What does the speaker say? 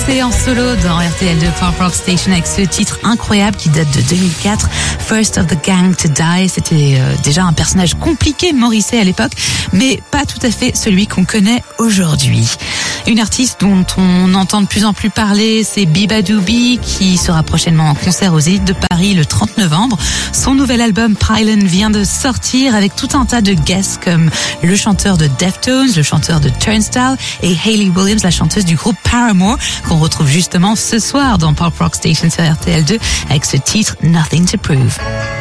Morrissey en solo dans RTL2 Pop Rock Station avec ce titre incroyable qui date de 2004, First of the Gang to Die. C'était déjà un personnage compliqué, Morrissey à l'époque, mais pas tout à fait celui qu'on connaît aujourd'hui. Une artiste dont on entend de plus en plus parler, c'est Beabadoobee, qui sera prochainement en concert aux Zénith de Paris le 30 novembre. Son nouvel album Pylon vient de sortir avec tout un tas de guests comme le chanteur de Deftones, le chanteur de Turnstile et Hayley Williams, la chanteuse du groupe Paramore, qu'on retrouve justement ce soir dans Pop Rock Station sur RTL2 avec ce titre Nothing to Prove.